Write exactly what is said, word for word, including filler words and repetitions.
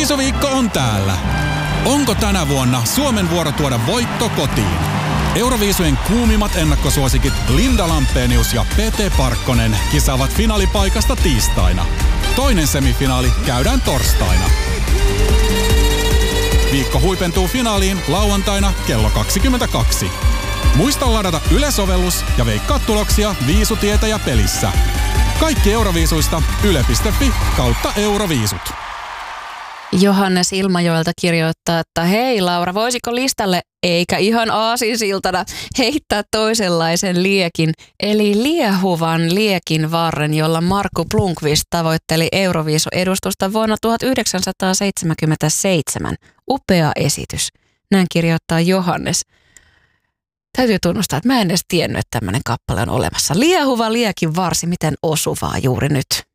Euroviisuviikko on täällä. Onko tänä vuonna Suomen vuoro tuoda voitto kotiin? Euroviisujen kuumimmat ennakkosuosikit Linda Lampenius ja Pete Parkkonen kisaavat finaalipaikasta tiistaina. Toinen semifinaali käydään torstaina. Viikko huipentuu finaaliin lauantaina kello kaksikymmentäkaksi. Muista ladata Yle-sovellus ja veikkaa tuloksia Viisutietäjä pelissä. Kaikki Euroviisuista yle piste fi kautta Euroviisut. Johannes Ilmajoelta kirjoittaa, että hei Laura, voisiko listalle, eikä ihan aasinsiltana, heittää toisenlaisen liekin, eli liehuvan liekin varren, jolla Markku Blomqvist tavoitteli Euroviisu-edustusta vuonna tuhatyhdeksänsataaseitsemänkymmentäseitsemän. Upea esitys. Näin kirjoittaa Johannes. Täytyy tunnustaa, että mä en edes tiennyt, että tämmöinen kappale on olemassa. Liehuva liekin varsi, miten osuvaa juuri nyt.